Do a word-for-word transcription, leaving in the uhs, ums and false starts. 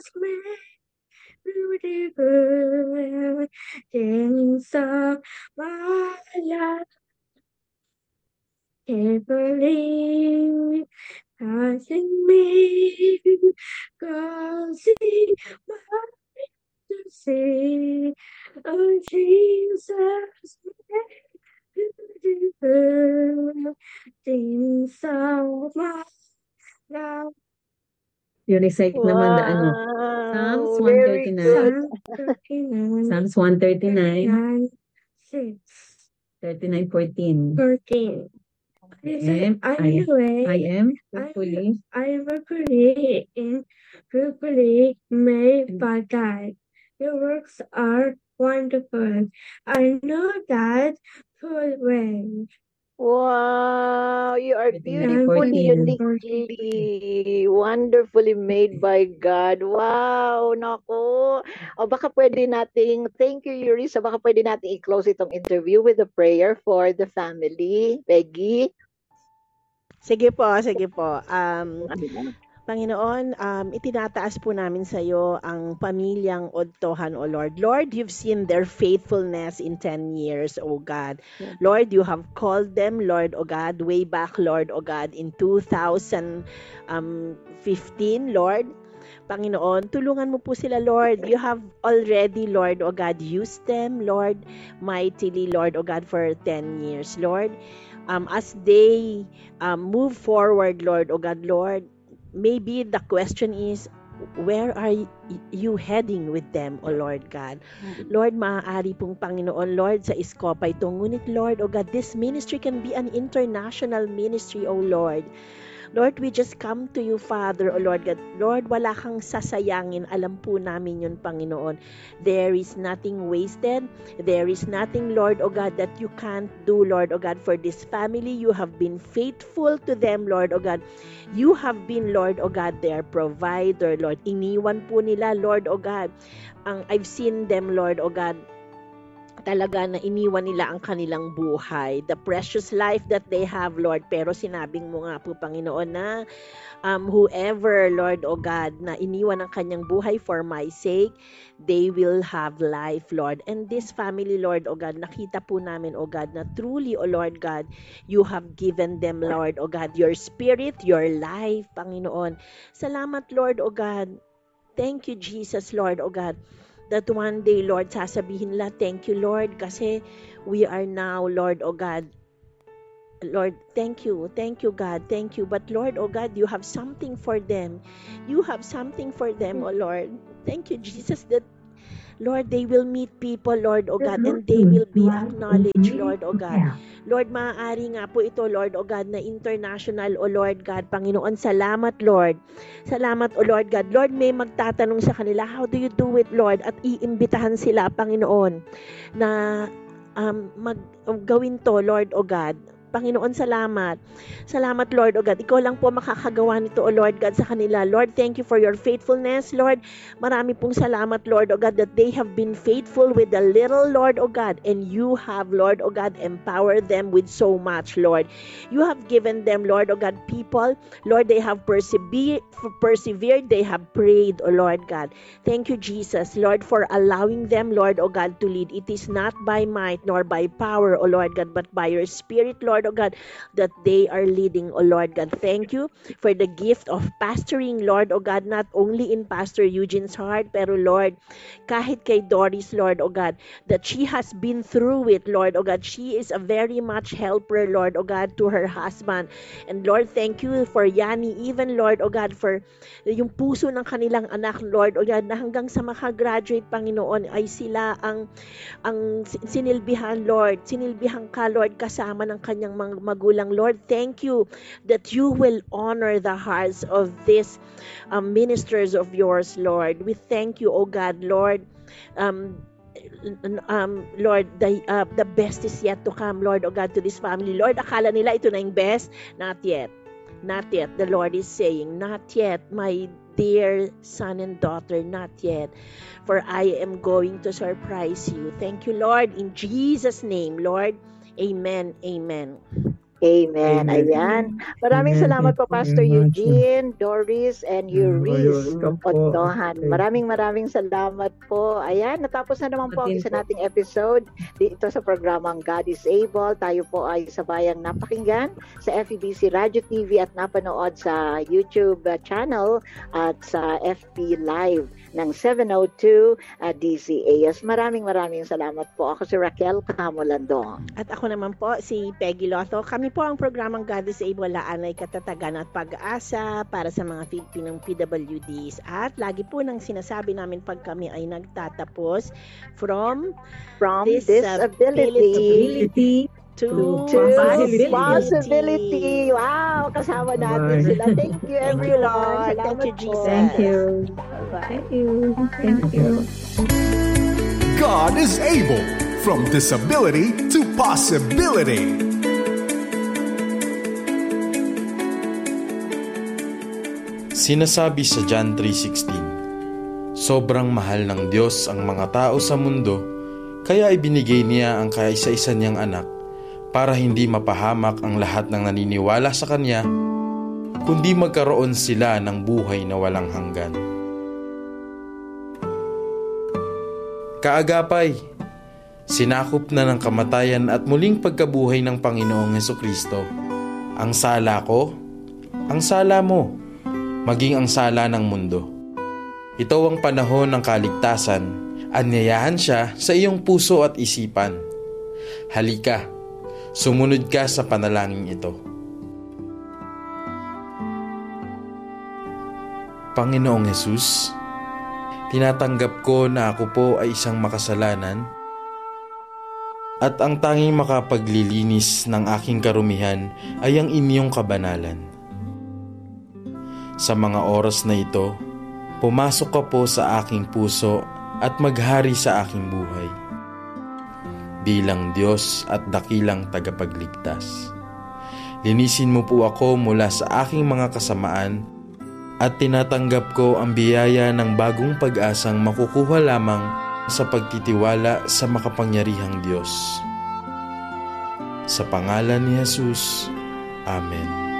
beautiful things of my life. Can't believe has in me, causing my to see, oh Jesus, beautiful things of my life. Yung recite naman the ano, Psalms Wow, very good. one thirty-nine, Psalm thirty-nine, Psalms one thirty-nine, nine, six, thirty-nine fourteen. fourteen. I am, I I, know I it. am I fearfully I am fearfully and fearfully made by God. Your works are wonderful. I know that full well. Wow, you are thirty-nine beautifully, fourteen. uniquely, wonderfully made by God. Wow, nako. O baka pwede nating, thank you, Yurisa, baka pwede nating i-close itong interview with a prayer for the family. Peggy? Sige po, sige po. Um, Panginoon, um, itinataas po namin sa iyo ang pamilyang Odtohan, O Lord. Lord, you've seen their faithfulness in ten years, O God. Lord, you have called them, Lord, O God, way back, Lord, O God, in two thousand fifteen, Lord. Panginoon, tulungan mo po sila, Lord. You have already, Lord, O God, used them, Lord, mightily, Lord, O God, for ten years, Lord. Um, as they um, move forward, Lord, O God, Lord, maybe the question is, where are y- you heading with them, O Lord God? Lord, maaari pong Panginoon, Lord, sa Iskopa ito. Ngunit, Lord, O God, this ministry can be an international ministry, O Lord. Lord, we just come to you, Father, O Lord God. Lord, wala kang sasayangin. Alam po namin yun, Panginoon. There is nothing wasted. There is nothing, Lord, O God, that you can't do, Lord, O God, for this family. You have been faithful to them, Lord, O God. You have been, Lord, O God, their provider, Lord. Iniwan po nila, Lord, O God. Ang I've seen them, Lord, O God, talaga na iniwan nila ang kanilang buhay, the precious life that they have, Lord. Pero sinabing mo nga po, Panginoon, na um, whoever, Lord, O God, na iniwan ang kanyang buhay for my sake, they will have life, Lord. And this family, Lord, O God, nakita po namin, O God, na truly, O Lord God, you have given them, Lord, O God, your spirit, your life, Panginoon. Salamat, Lord, O God. Thank you, Jesus, Lord, O God, that one day, Lord, sasabihin nila, thank you, Lord, kasi we are now, Lord, O God, Lord, thank you, thank you, God, thank you. But Lord, oh God, you have something for them. You have something for them, oh Lord. Thank you, Jesus, that Lord, they will meet people, Lord, oh God, and they will be acknowledged, Lord, oh God. Lord, maaari nga po ito, Lord, oh God, na international, oh Lord God, Panginoon, salamat, Lord. Salamat, oh Lord God. Lord, may magtatanong sa kanila, how do you do it, Lord? At iimbitahan sila, Panginoon, na um, mag, um, gawin to, Lord, oh God. Panginoon, salamat. Salamat, Lord, O God. Ikaw lang po makakagawa nito, O Lord God, sa kanila. Lord, thank you for your faithfulness, Lord. Marami pong salamat, Lord, O God, that they have been faithful with the little, Lord, O God, and you have, Lord, O God, empowered them with so much, Lord. You have given them, Lord, O God, people. Lord, they have persevered, persevered, they have prayed, O Lord God. Thank you, Jesus, Lord, for allowing them, Lord, O God, to lead. It is not by might nor by power, O Lord God, but by your Spirit, Lord, O God, that they are leading, O Lord God. Thank you for the gift of pastoring, Lord, O God, not only in Pastor Eugene's heart, pero Lord, kahit kay Doris, Lord, O God, that she has been through it, Lord, O God. She is a very much helper, Lord, O God, to her husband. And Lord, thank you for Yani, even, Lord, O God, for yung puso ng kanilang anak, Lord, O God, na hanggang sa makagraduate, Panginoon, ay sila ang ang sinilbihan, Lord. Sinilbihan ka, Lord, kasama ng kanyang mga magulang. Lord, thank you that you will honor the hearts of these um, ministers of yours, Lord. We thank you, O God, Lord. Um, um, Lord, the, uh, the best is yet to come, Lord, O God, to this family. Lord, akala nila ito na yung best. Not yet. Not yet. The Lord is saying, not yet, my dear son and daughter, not yet. For I am going to surprise you. Thank you, Lord, in Jesus' name, Lord. Amen. Amen. Amen. Amen. Ayan. Maraming Amen. salamat po, Thank you Pastor very much. Eugene, Doris, and Euris Welcome po. Ottohan. Okay. Maraming maraming salamat po. Ayan, natapos na naman po ang Atin isa po. nating episode dito sa programang God is Able. Tayo po ay sabayang napakinggan sa F E B C Radio T V at napanood sa YouTube uh, channel at sa F B Live ng seven oh two uh, D C A S. Maraming maraming salamat po. Ako si Raquel Camolandong. At ako naman po, si Peggy Lotho. Kami po ang programang God is Able, laan ay katatagan at pag-asa para sa mga Filipinong P W Ds. At lagi po nang sinasabi namin pag kami ay nagtatapos from From disability disability to, to Possibility. possibility. Wow, kasama natin Bye. sila. Thank you, Thank you, everyone. Lord. Salamat Thank you, po. Jesus. Thank you. Bye-bye. Thank you. Thank you. God is able. From disability to possibility. Sinasabi sa John three sixteen, sobrang mahal ng Diyos ang mga tao sa mundo, kaya ibinigay niya ang kaisa-isa niyang anak para hindi mapahamak ang lahat ng naniniwala sa Kanya, kundi magkaroon sila ng buhay na walang hanggan. Kaagapay, sinakop na ng kamatayan at muling pagkabuhay ng Panginoong Hesukristo ang sala ko, ang sala mo, maging ang sala ng mundo. Ito ang panahon ng kaligtasan. Anyayahan siya sa iyong puso at isipan. Halika, sumunod ka sa panalangin ito. Panginoong Hesus, tinatanggap ko na ako po ay isang makasalanan at ang tanging makapaglilinis ng aking karumihan ay ang inyong kabanalan. Sa mga oras na ito, pumasok ka po sa aking puso at maghari sa aking buhay bilang Diyos at dakilang tagapagligtas. Linisin mo po ako mula sa aking mga kasamaan at tinatanggap ko ang biyaya ng bagong pag-asang makukuha lamang sa pagtitiwala sa makapangyarihang Diyos. Sa pangalan ni Jesus, Amen.